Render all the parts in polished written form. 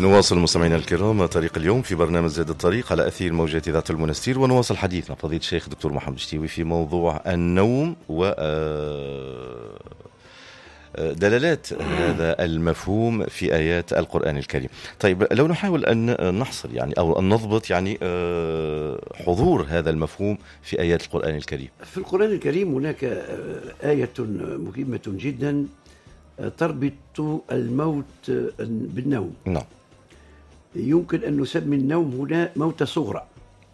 نواصل مستمعينا الكرام طريق اليوم في برنامج زاد الطريق على أثير موجات ذات المنستير، ونواصل حديثنا فضيلة الشيخ دكتور محمد الشتيوي في موضوع النوم و دلالات هذا المفهوم في آيات القرآن الكريم. طيب لو نحاول أن نحصر يعني أو أن نضبط يعني حضور هذا المفهوم في آيات القرآن الكريم. في القرآن الكريم هناك آية مهمة جدا تربط الموت بالنوم. نعم. يمكن أن نسمي النوم هنا موت صغرى.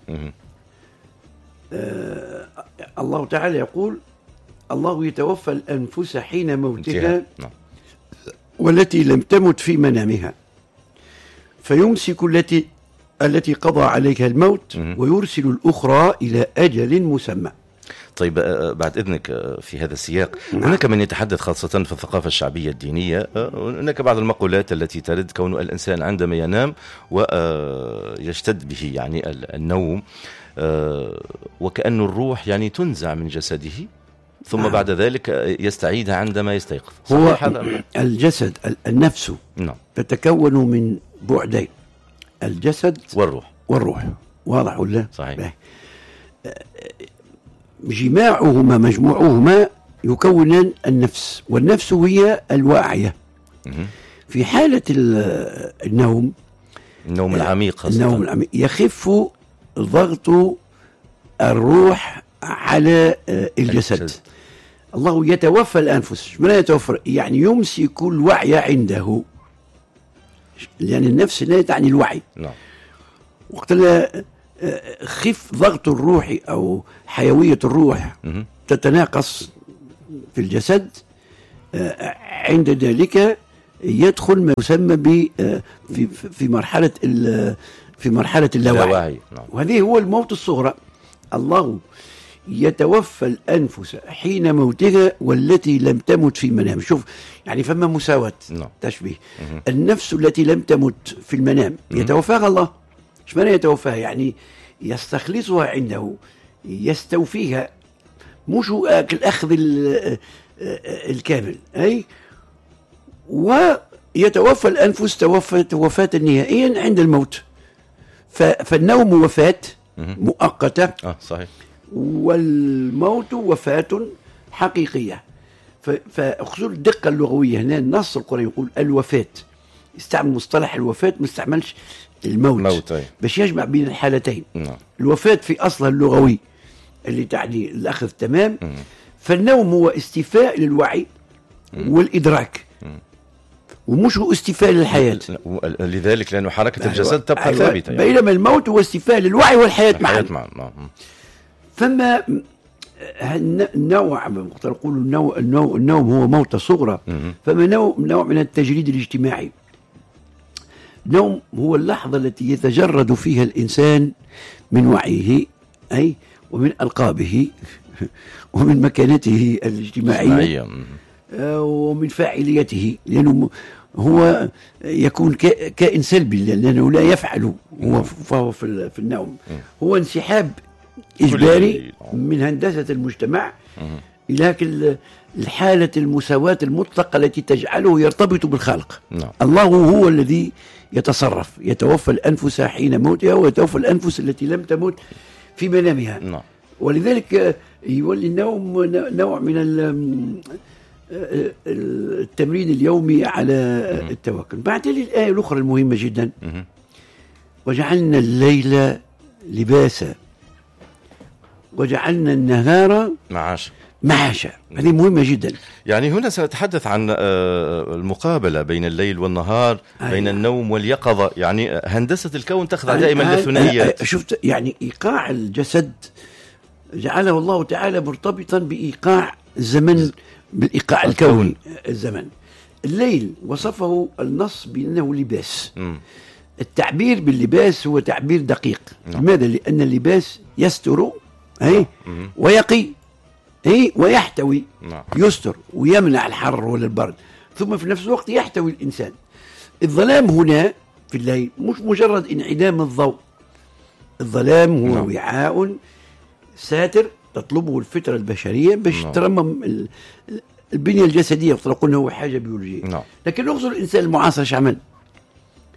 الله تعالى يقول: الله يتوفى الأنفس حين موتها والتي لم تمت في منامها فيمسك التي قضى عليها الموت ويرسل الأخرى إلى أجل مسمى. طيب بعد إذنك في هذا السياق هناك من يتحدث خاصة في الثقافة الشعبية الدينية، هناك بعض المقولات التي ترد كون الإنسان عندما ينام ويشتد به يعني النوم وكأن الروح يعني تنزع من جسده ثم بعد ذلك يستعيدها عندما يستيقظ. هو الجسد النفس تتكون من بعدين: الجسد والروح. واضح ولا؟ صحيح. مجموعهما يكونان النفس، والنفس هي الواعية. في حالة النوم العميق النوم العميق يخف ضغط الروح على الجسد. الله يتوفى الأنفس. من يتوفى؟ يعني يمسك الوعي عنده، لأن النفس لا تعني الوعي. وقت خف ضغط الروح أو حيوية الروح تتناقص في الجسد، عند ذلك يدخل ما يسمى في مرحلة اللاوعي. وهذه هو الموت الصغرى. الله يتوفى الأنفس حين موتها والتي لم تمت في منام. شوف يعني فما مساواة تشبيه. النفس التي لم تمت في المنام يتوفاها الله. ايش معنى يتوفاها؟ يعني يستخلصها عنده، يستوفيها، مش الأخذ الكامل. أي ويتوفى الأنفس وفاة نهائيا عند الموت. فالنوم وفاة مؤقتة. صحيح. والموت وفاة حقيقية. فأخذوا الدقة اللغوية هنا. النص القرآن يقول الوفاة، استعمل مصطلح الوفاة، ما استعملش الموت باش يجمع بين الحالتين. الوفاة في أصلها اللغوي اللي تعني الأخذ تمام. فالنوم هو استيفاء للوعي والإدراك، ومش هو استيفاء للحياة. لذلك لأنه حركة الجسد تبقى ثابتة يعني. بينما الموت هو استيفاء للوعي والحياة معا. فما النوع نقول النوم هو موت صغرى. فما نوع من التجريد الاجتماعي. النوم هو اللحظة التي يتجرد فيها الإنسان من وعيه، أي ومن ألقابه ومن مكانته الاجتماعية ومن فاعليته، لأنه هو يكون كائن سلبي لأنه لا يفعل. فهو في النوم هو انسحاب إجباري من هندسة المجتمع إلى الحالة المساواة المطلقة التي تجعله يرتبط بالخالق. الله هو الذي يتصرف، يتوفى الأنفس حين موتها ويتوفى الأنفس التي لم تمت في منامها. ولذلك يولي النوم نوع من التمرين اليومي على التوكل. بعدين الآية الأخرى المهمة جدا: وجعلنا الليل لباسا وجعلنا النهار معاشا. هذه مهمة جدا. يعني هنا سنتحدث عن المقابلة بين الليل والنهار، بين النوم واليقظة. يعني هندسة الكون تخضع دائما للثنائيات. شفت يعني إيقاع الجسد جعله الله تعالى مرتبطا بإيقاع الزمن، بالإيقاع الكوني الزمن. الليل وصفه النص بأنه لباس. التعبير باللباس هو تعبير دقيق. لماذا؟ لأن اللباس يستر ويقي ويحتوي. يستر ويمنع الحر ولا البرد، ثم في نفس الوقت يحتوي الإنسان. الظلام هنا في الليل مش مجرد انعدام الضوء. الظلام هو وعاء ساتر تطلبه الفطرة البشرية باش ترمم البنية الجسدية. قلنا هو حاجة بيولوجية. لكن نقصد الإنسان المعاصر شو عمل؟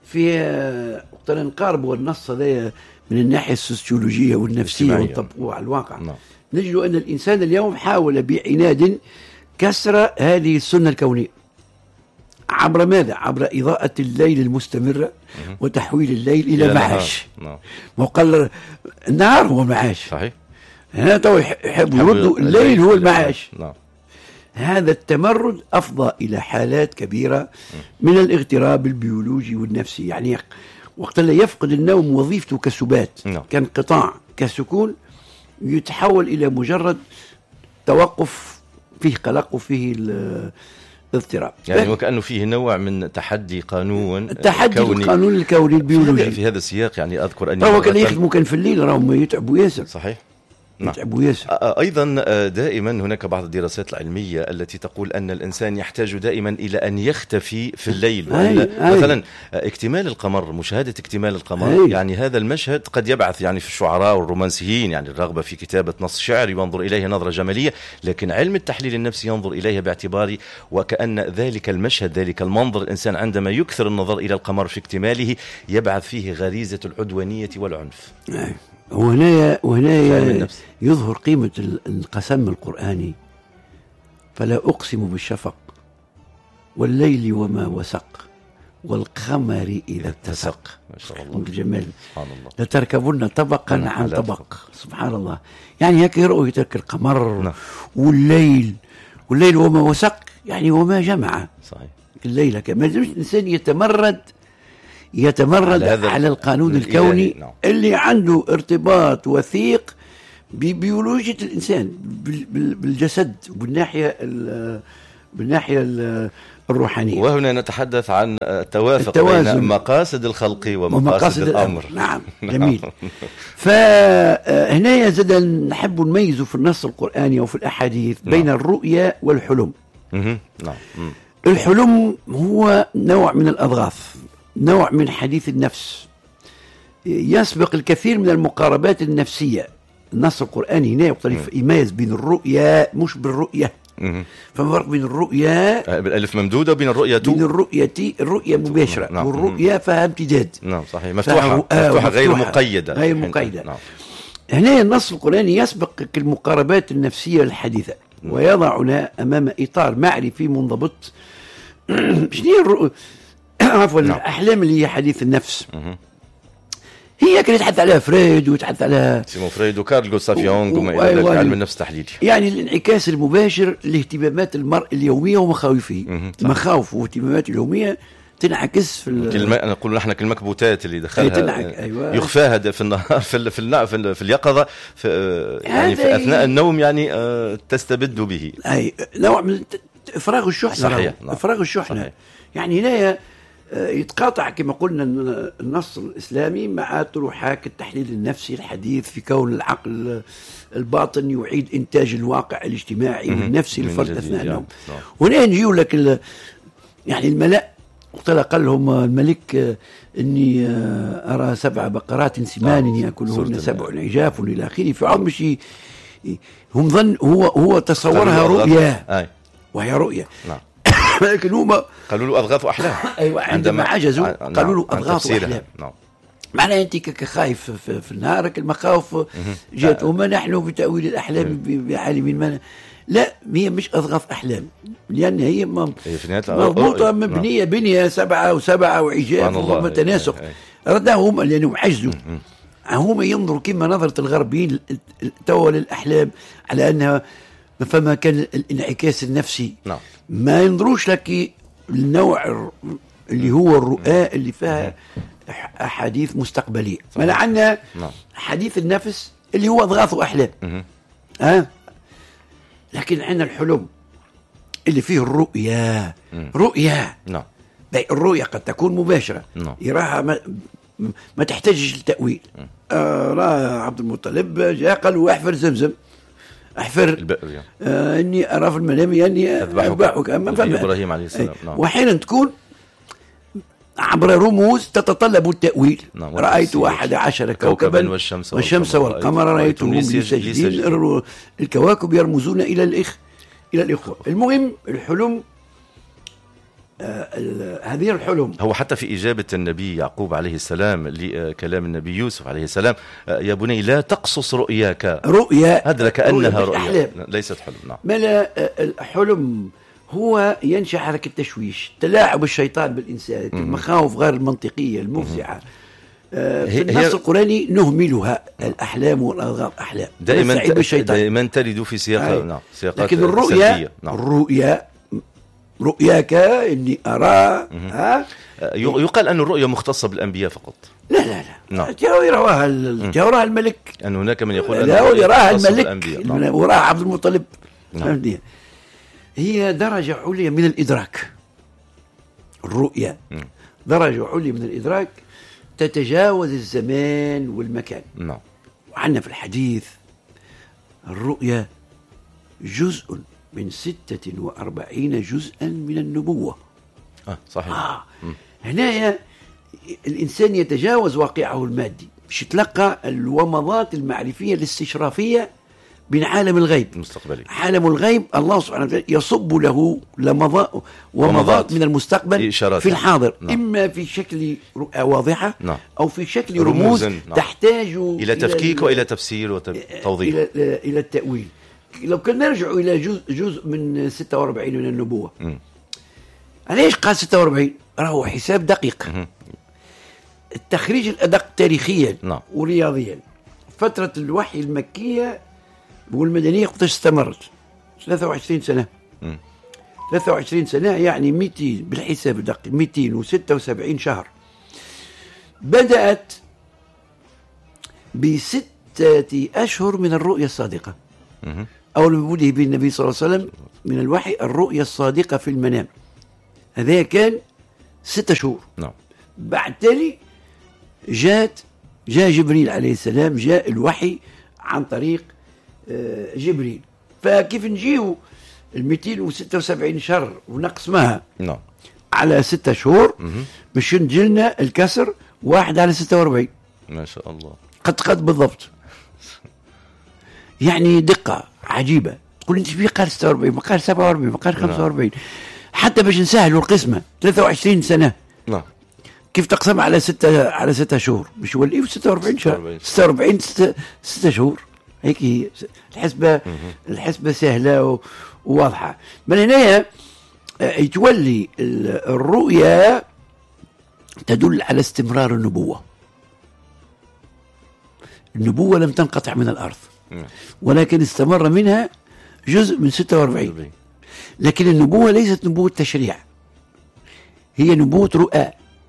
في وقت نقارب النص هذا من الناحية السوسيولوجية والنفسية ونطبقوه على الواقع، نجد أن الإنسان اليوم حاول بعناد كسر هذه السنة الكونية. عبر ماذا؟ عبر إضاءة الليل المستمرة وتحويل الليل إلى معاش. وقال النهار هو المعاش، صحيح. هنا تو يحب يردوا الليل هو المعاش. هذا التمرد أفضى إلى حالات كبيرة من الاغتراب البيولوجي والنفسي. يعني وقت اللي يفقد النوم وظيفته كسبات، كانقطاع، كسكون، يتحول إلى مجرد توقف فيه قلق وفيه اضطراب. يعني وكأنه فيه نوع من تحدي قانون القانون الكوني البيولوجي. في هذا السياق يعني أذكر أني هو كان يخدموا كان في الليل راهم يتعبوا ياسر. صحيح. أيضا دائما هناك بعض الدراسات العلمية التي تقول أن الإنسان يحتاج دائما إلى أن يختفي في الليل. مثلا اكتمال القمر، مشاهدة اكتمال القمر، يعني هذا المشهد قد يبعث يعني في الشعراء والرومانسيين يعني الرغبة في كتابة نص شعري وينظر إليه نظرة جمالية، لكن علم التحليل النفسي ينظر إليه باعتبار وكأن ذلك المشهد، ذلك المنظر، الإنسان عندما يكثر النظر إلى القمر في اكتماله يبعث فيه غريزة العدوانية والعنف. وهنا يظهر قيمة القسم القرآني. فلا أقسم بالشفق والليل وما وسق والقمر إذا اتسق. ما شاء الله الجمال. سبحان الله. لتركبن طبقا عن طبق. سبحان الله. يعني هيك رؤية القمر والليل وما وسق، يعني وما جمع. صحيح. الليلة كما الإنسان يتمرد على القانون الكوني اللي عنده ارتباط وثيق ببيولوجية الإنسان، بالجسد بالناحية الروحانية. وهنا نتحدث عن التوافق بين مقاصد الخلق ومقاصد الأمر. نعم. جميل. فهنا زاد نحب نميز في النص القرآني وفي الأحاديث بين الرؤيا والحلم. الحلم هو نوع من الأضغاث، نوع من حديث النفس، يسبق الكثير من المقاربات النفسية. النص القرآني هنا يميز بين الرؤيا مش بالرؤية. فما فرق بين الرؤيا بالألف ممدودة وبين الرؤية الرؤية مباشرة، والرؤيا فيها امتداد. نعم صحيح. مفتوحة غير مقيدة. هنا النص القرآني يسبق المقاربات النفسية الحديثة ويضعنا أمام إطار معرفي منضبط. شنو هي الرؤيا؟ عفوا. الأحلام اللي هي حديث النفس هي كانت يتحدث عليها فريد ويتحدث عليها سيمون فريد وكارل جوستاف يونغ وما إلى ذلك، علم النفس التحليلي. يعني الانعكاس المباشر لاهتمامات المرء اليومية ومخاوفه. مخاوفه واهتماماته اليومية تنعكس في نقول نحن كالمكبوتات اللي دخلها يخفاها في النهار في اليقظة يعني في أثناء النوم يعني تستبد به. أي نوع من إفراغ الشحنة. صحيح. إفراغ الشحنة. صحيح. يعني هنا يتقاطع كما قلنا النص الإسلامي مع طروحات التحليل النفسي الحديث في كون العقل الباطن يعيد إنتاج الواقع الاجتماعي والنفسي للفرد أثناء النوم. هنا نجيو لك يعني الملأ قال لهم الملك إني أرى 7 بقرات سمان يأكلهن 7 عجاف إلى آخره. فعم مش هم ظن هو تصورها رؤيا وهي رؤيا. لكن هم قالوا له أضغاث أحلام. أيوة. عندما عجزوا قالوا له أضغاث أحلام. معناها أنت كخايف في نهارك المخاوف جات وما نحن بتأويل الأحلام بعالم ما. لا، هي مش أضغاث أحلام، لأن هي مربوطة مبنية بنية 7 و7 وعجاف وتناسق. رداهم لأنهم عجزوا. هم ينظروا كما نظرة الغربيين توا للأحلام على أنها فما كان الانعكاس النفسي. ما ينظروش لك النوع اللي هو الرؤى اللي فيها أحاديث مستقبلية. ما عندنا حديث النفس اللي هو أضغاث أحلام. لكن عندنا الحلم اللي فيه الرؤيا. رؤيا. الرؤيا قد تكون مباشرة، يراها ما تحتاجش للتأويل. رأى عبد المطلب جاء قال له احفر زمزم، احفر اني ارى في المنام اني اذبحك. ابراهيم عليه السلام. واحيانا تكون عبر رموز تتطلب التأويل. رأيت 11 كوكبا والشمس والقمر رأيتهم لي ساجدين. الكواكب يرمزون إلى الإخوة. المهم الحلم هذه الحلم. هو حتى في إجابة النبي يعقوب عليه السلام لكلام النبي يوسف عليه السلام، يا بني لا تقصص رؤياك. رؤيا هذا كأنها رؤيا أحلام. ليست حلم. نعم. ما لا الحلم هو ينشأ حركة التشويش، تلاعب الشيطان بالإنسان، المخاوف غير المنطقية المفزعة. في النص القرآني نهملها، الأحلام والأضغاث أحلام دائما ترد في سياق سياقات لكن الرؤيا سلبية. نعم. الرؤيا رؤياك إني أرى. يقال أن الرؤيا مختصة بالأنبياء فقط. لا نعم. يراها الملك. أن هناك من يقول أن الرؤيا يراها الملك. نعم. وراها عبد المطلب. نعم. هي درجة عليا من الإدراك. الرؤيا درجة عليا من الإدراك تتجاوز الزمان والمكان. نعم. وعندنا في الحديث الرؤيا جزء من 46 جزءا من النبوة. صحيح. هنا الإنسان يتجاوز واقعه المادي، مش يتلقى الومضات المعرفية الاستشرافية من عالم الغيب المستقبلي. عالم الغيب الله سبحانه وتعالى يصب له ومضات من المستقبل في الحاضر. نعم. إما في شكل رؤى واضحة. نعم. أو في شكل رموز. نعم. تحتاج إلى تفكيك وإلى تفسير وتوضيح، إلى التأويل. لو كنا نرجع إلى جزء من 46 من النبوة، ليش قال 46؟ راهو حساب دقيق. التخريج الأدق تاريخيا. نعم. ورياضيا. فترة الوحي المكية والمدنية قداش استمرت؟ 23 سنة. 23 سنة يعني 200 بالحساب الدقيق 276 شهر. بدأت ب6 أشهر من الرؤية الصادقة. أول ما بدأ بالنبي صلى الله عليه وسلم من الوحي الرؤية الصادقة في المنام، هذا كان 6 شهور. نعم. بعد تالي جاء جبريل عليه السلام، جاء الوحي عن طريق جبريل. فكيف نجيو 276 شهر ونقسمها نعم على 6 شهور باش نجيلنا الكسر 1 على 46. ما شاء الله. قد بالضبط. يعني دقة عجيبة. تقول انت في قال 46 ما قال 47 ما قال 45. حتى باش نسهلوا القسمة 23 سنة. نعم. كيف تقسم على 6 شهور باش يولي 46 شهر. 46 6 شهور. هيك هي الحسبة سهلة وواضحة. من هنا يتولي الرؤيا تدل على استمرار النبوة. النبوة لم تنقطع من الأرض، ولكن استمر منها جزء من 46. لكن النبوة ليست نبوة تشريع، هي نبوة رؤى،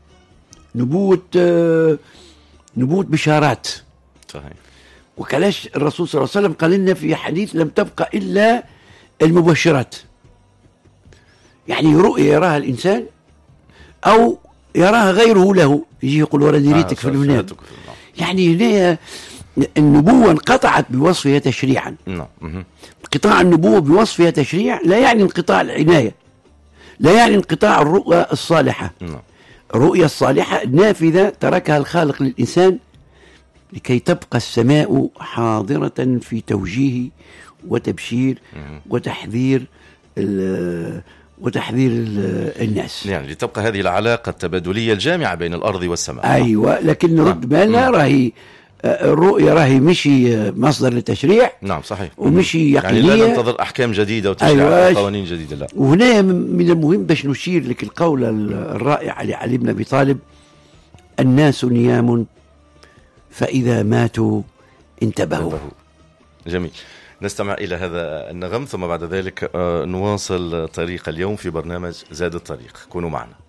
نبوة بشارات. صحيح. وكلاش الرسول صلى الله عليه وسلم قال لنا في حديث لم تبقى إلا المبشرات. يعني رؤيا يراها الإنسان أو يراها غيره له، يجي يقول ورد ريتك في المنام. يعني هنا النبوة انقطعت بوصفها تشريعا. انقطاع النبوة بوصفها تشريع لا يعني انقطاع العناية، لا يعني انقطاع الرؤى الصالحة. الرؤيا الصالحة نافذة تركها الخالق للإنسان لكي تبقى السماء حاضرة في توجيه وتبشير وتحذير الناس. يعني لتبقى هذه العلاقة التبادلية الجامعة بين الأرض والسماء. أيوة. لكن نرد بالنا راهي الرؤيا راهي مشي مصدر للتشريع. نعم صحيح. ومشي يقينية، يعني لا ننتظر أحكام جديدة وتشريع قوانين جديدة. لا. وهنا من المهم باش نشير لك القولة الرائعة لعلي بن أبي طالب: الناس نيام فإذا ماتوا انتبهوا. جميل. نستمع إلى هذا النغم ثم بعد ذلك نواصل طريق اليوم في برنامج زاد الطريق. كونوا معنا.